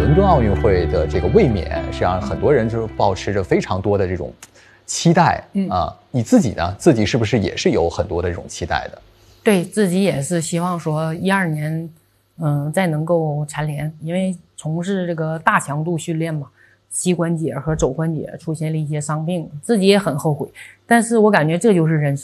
伦敦奥运会的这个卫冕，实际上很多人就是抱持着非常多的这种期待你自己呢？自己是不是也是有很多的这种期待的？ 对自己也是希望说12年，再能够蝉联，因为从事这个大强度训练嘛，膝关节和肘关节出现了一些伤病，自己也很后悔，但是我感觉这就是人生。